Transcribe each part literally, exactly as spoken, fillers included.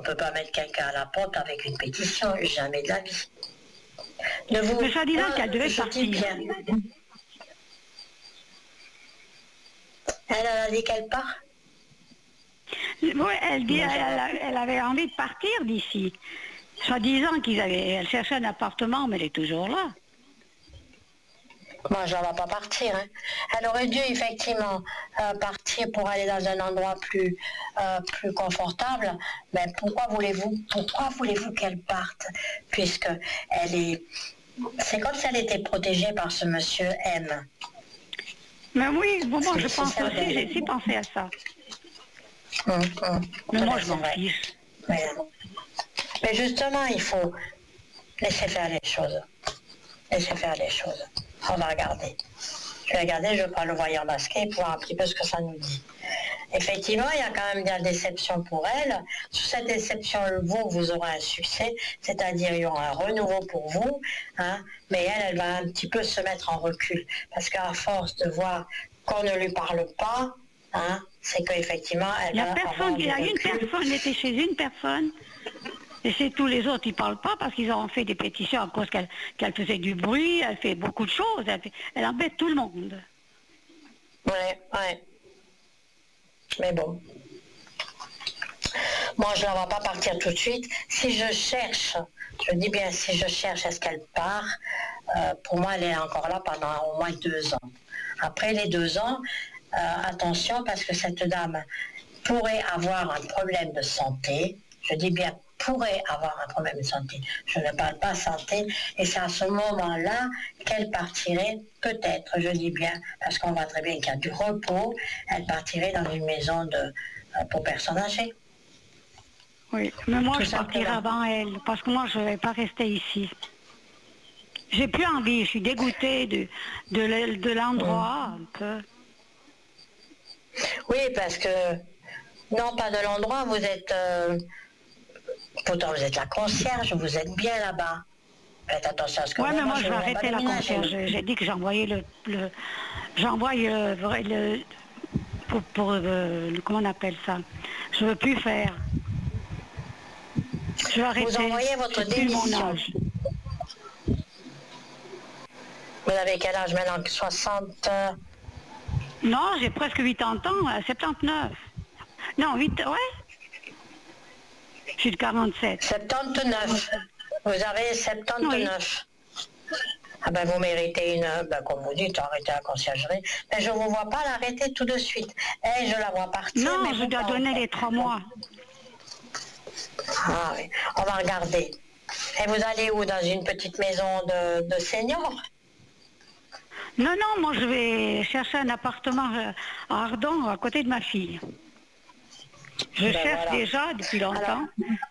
peut pas mettre quelqu'un à la porte avec une pétition, jamais de la vie. Ne vous, Mais ça disait qu'elle devait partir. Bien. Elle a dit qu'elle part. Oui, elle, dit, elle, elle avait envie de partir d'ici. Soi-disant qu'ils avaient, elle cherchait un appartement, mais elle est toujours là. Moi, je ne vais pas partir. Hein. Elle aurait dû effectivement euh, partir pour aller dans un endroit plus, euh, plus confortable. Mais pourquoi voulez-vous, pourquoi voulez-vous qu'elle parte? Puisque elle est, c'est comme si elle était protégée par ce monsieur M. Mais oui, bon, moi je pense aussi, j'ai aussi pensé à ça. Hum, hum. Mais moi je m'en fiche. Mais, mais justement, il faut laisser faire les choses. Laisser faire les choses. On va regarder. Je vais regarder, je vais pas le voyant masqué pour voir un petit peu ce que ça nous dit. Effectivement, il y a quand même de la déception pour elle. Sous cette déception, vous, vous aurez un succès, c'est-à-dire il y aura un renouveau pour vous, hein, mais elle, elle va un petit peu se mettre en recul. Parce qu'à force de voir qu'on ne lui parle pas, hein, c'est qu'effectivement, elle il y a va personne, avoir il y a du une recul. personne, elle était chez une personne. Et c'est tous les autres, ils ne parlent pas parce qu'ils ont fait des pétitions à cause qu'elle qu'elle faisait du bruit, elle fait beaucoup de choses, elle, fait, elle embête tout le monde. Ouais, ouais. Mais bon. Moi, je ne la vois pas partir tout de suite. Si je cherche, je dis bien si je cherche, est-ce qu'elle part, euh, pour moi, elle est encore là pendant au moins deux ans. Après les deux ans, euh, attention, parce que cette dame pourrait avoir un problème de santé. Je dis bien pourrait avoir un problème de santé. Je ne parle pas santé. Et c'est à ce moment-là qu'elle partirait, peut-être, je dis bien, parce qu'on voit très bien qu'il y a du repos, elle partirait dans une maison de, pour personnes âgées. Oui, mais moi Tout je partirai simplement. avant elle, parce que moi je ne vais pas rester ici. J'ai plus envie, je suis dégoûtée de, de, de l'endroit un peu. Oui, parce que, non, pas de l'endroit, vous êtes, euh, pourtant vous êtes la concierge, vous êtes bien là-bas. Faites attention à ce que Oui, vous mais moi mangez, je vais vous n'avez pas arrêter la déménagé. concierge. J'ai dit que j'envoyais le, le j'envoie le, le pour, pour euh, le, comment on appelle ça. Je veux plus faire. Je vais arrêter. Vous envoyez votre C'est plus mon démission. âge. Vous avez quel âge maintenant? soixante euh... Non, j'ai presque quatre-vingt-dix ans, euh, soixante-dix-neuf. Non, huit, ouais. Je suis de quarante-sept. soixante-dix-neuf. Vous avez soixante-dix-neuf. Oui. Ah ben vous méritez une, ben comme vous dites, arrêtez la conciergerie. Mais je ne vous vois pas l'arrêter tout de suite. Et je la vois partir. Non, mais je dois pas donner encore. les trois mois. Ah oui, on va regarder. Et vous allez où? Dans une petite maison de, de seniors? Non, non, moi je vais chercher un appartement à Ardon, à côté de ma fille. Je Ben cherche voilà. déjà depuis longtemps. Alors,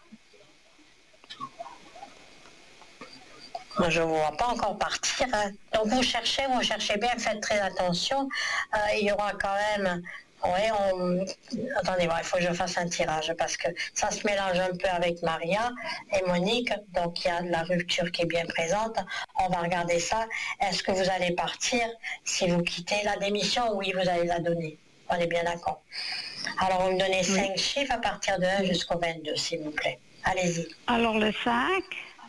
moi, je ne vous vois pas encore partir. Hein. Donc vous cherchez, vous cherchez bien, faites très attention. Euh, il y aura quand même... Oui, on... Attendez, il faut que je fasse un tirage parce que ça se mélange un peu avec Maria et Monique. Donc il y a de la rupture qui est bien présente. On va regarder ça. Est-ce que vous allez partir si vous quittez la démission? Oui, vous allez la donner. On est bien d'accord. Alors vous me donnez Oui. cinq chiffres à partir de un jusqu'au vingt-deux, s'il vous plaît. Allez-y. Alors le cinq,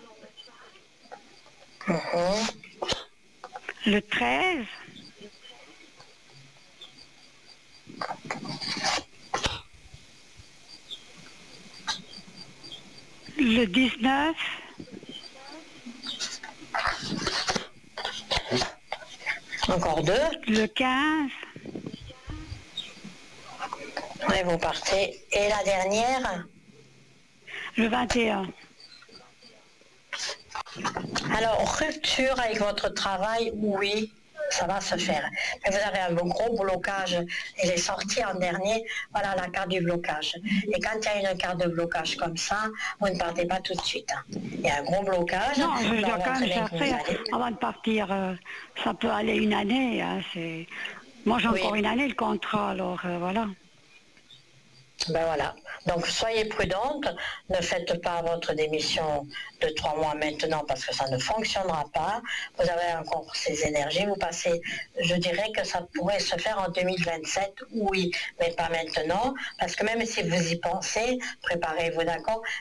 Mm-hmm. le treize, le dix-neuf, Encore deux. le quinze, Et vous partez. Et la dernière? le vingt et un. Alors, rupture avec votre travail, oui, ça va se faire. Mais vous avez un gros blocage. Elle est sortie en dernier. Voilà la carte du blocage. Et quand il y a une carte de blocage comme ça, vous ne partez pas tout de suite. hein. Il y a un gros blocage. Non, je Donc, dois on voit quand très même bien que vous chercher allez. avant de partir. euh, ça peut aller une année. Hein, c'est... Moi j'ai Oui. encore une année le contrat, alors euh, voilà. Ben voilà. Donc soyez prudente, ne faites pas votre démission de trois mois maintenant parce que ça ne fonctionnera pas. Vous avez encore ces énergies, vous passez, je dirais que ça pourrait se faire en deux mille vingt-sept, oui, mais pas maintenant, parce que même si vous y pensez, préparez-vous d'accord,